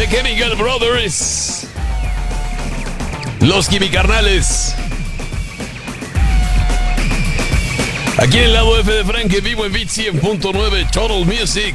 The Chemical Brothers. Los Quimicarnales. Aquí en el lado F de Frank, en vivo en Beat 100.9 Total Music.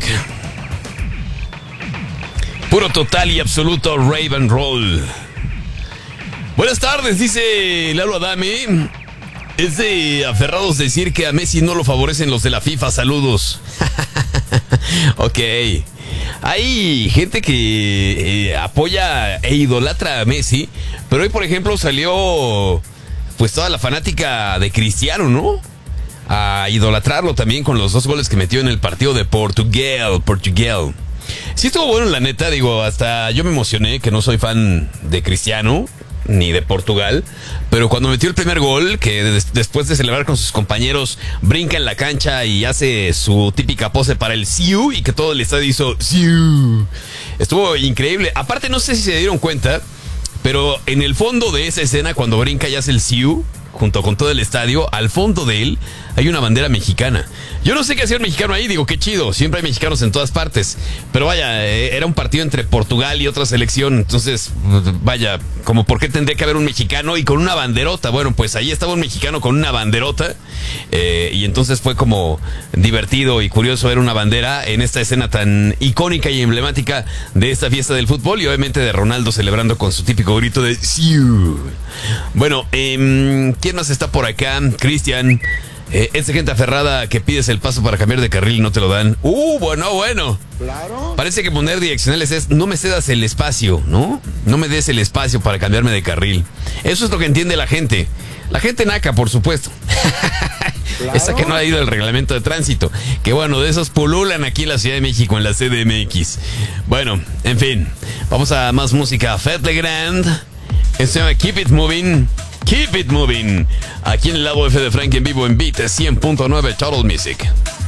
Puro total y absoluto rave and roll. Buenas tardes, dice Lalo Adame. Es de aferrados decir que a Messi no lo favorecen los de la FIFA. Saludos. Ok. Hay gente que apoya e idolatra a Messi, pero hoy, por ejemplo, salió pues toda la fanática de Cristiano, ¿no? A idolatrarlo también con los 2 goles que metió en el partido de Portugal. Sí estuvo bueno, la neta, digo, hasta yo me emocioné, que no soy fan de Cristiano ni de Portugal, pero cuando metió el primer gol, que después de celebrar con sus compañeros, brinca en la cancha y hace su típica pose para el siu, y que todo el estadio hizo siu. Estuvo increíble. Aparte, no sé si se dieron cuenta, pero en el fondo de esa escena, cuando brinca y hace el siu, junto con todo el estadio, al fondo de él hay una bandera mexicana. Yo no sé qué hacía el mexicano ahí, digo, qué chido, siempre hay mexicanos en todas partes, pero vaya, era un partido entre Portugal y otra selección, entonces, vaya, como por qué tendría que haber un mexicano y con una banderota. Bueno, pues ahí estaba un mexicano con una banderota, y entonces fue como divertido y curioso ver una bandera en esta escena tan icónica y emblemática de esta fiesta del fútbol, y obviamente de Ronaldo celebrando con su típico grito de siu. Bueno, ¿quién más está por acá? Cristian. Esta gente aferrada que pides el paso para cambiar de carril y no te lo dan. Bueno. Claro. Parece que poner direccionales es: no me cedas el espacio, ¿no? No me des el espacio para cambiarme de carril. Eso es lo que entiende la gente. La gente naca, por supuesto. Claro. Esa que no ha ido al reglamento de tránsito. Que bueno, de esos pululan aquí en la Ciudad de México, en la CDMX. Bueno, en fin. Vamos a más música. Fed Legrand. Esto se llama Keep It Moving. Keep It Moving. Aquí en el lado F de Frank, en vivo en Beat 100.9 Total Music.